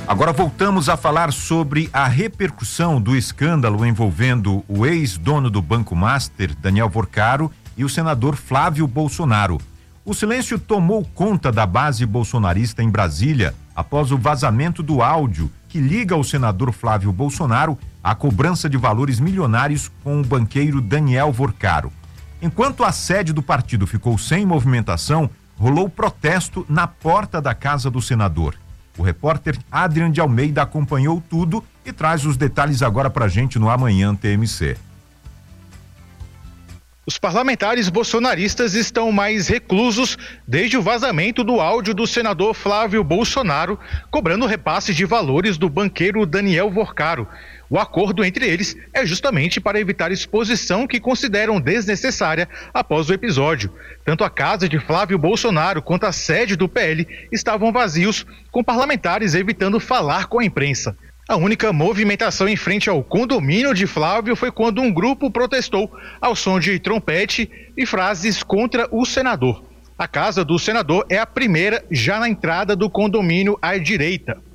Agora voltamos a falar sobre a repercussão do escândalo envolvendo o ex-dono do Banco Master, Daniel Vorcaro, e o senador Flávio Bolsonaro. O silêncio tomou conta da base bolsonarista em Brasília após o vazamento do áudio que liga o senador Flávio Bolsonaro à cobrança de valores milionários com o banqueiro Daniel Vorcaro. Enquanto a sede do partido ficou sem movimentação, rolou protesto na porta da casa do senador. O repórter Adrian de Almeida acompanhou tudo e traz os detalhes agora pra gente no Amanhã TMC. Os parlamentares bolsonaristas estão mais reclusos desde o vazamento do áudio do senador Flávio Bolsonaro cobrando repasse de valores do banqueiro Daniel Vorcaro. O acordo entre eles é justamente para evitar exposição que consideram desnecessária após o episódio. Tanto a casa de Flávio Bolsonaro quanto a sede do PL estavam vazios, com parlamentares evitando falar com a imprensa. A única movimentação em frente ao condomínio de Flávio foi quando um grupo protestou ao som de trompete e frases contra o senador. A casa do senador é a primeira já na entrada do condomínio à direita.